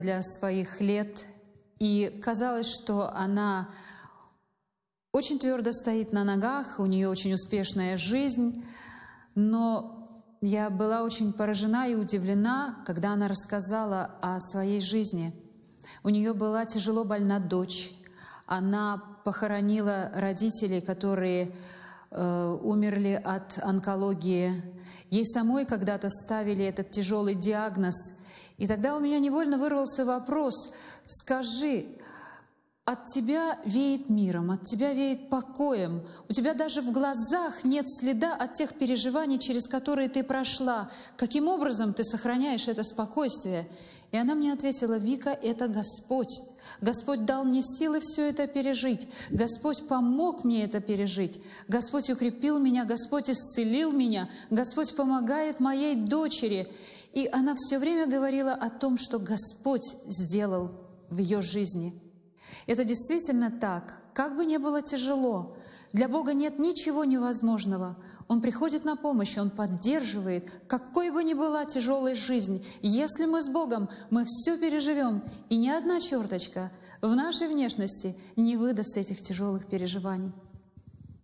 для своих лет, и казалось, что она очень твердо стоит на ногах, у нее очень успешная жизнь, но я была очень поражена и удивлена, когда она рассказала о своей жизни. У нее была тяжело больна дочь, она похоронила родителей, которые умерли от онкологии. Ей самой когда-то ставили этот тяжелый диагноз. И тогда у меня невольно вырвался вопрос: скажи, от тебя веет миром, от тебя веет покоем, у тебя даже в глазах нет следа от тех переживаний, через которые ты прошла. Каким образом ты сохраняешь это спокойствие? И она мне ответила: Вика, это Господь. Господь дал мне силы все это пережить. Господь помог мне это пережить. Господь укрепил меня, Господь исцелил меня, Господь помогает моей дочери. И она все время говорила о том, что Господь сделал в ее жизни. Это действительно так. Как бы ни было тяжело, для Бога нет ничего невозможного. Он приходит на помощь, Он поддерживает, какой бы ни была тяжелая жизнь. Если мы с Богом, мы все переживем, и ни одна черточка в нашей внешности не выдаст этих тяжелых переживаний.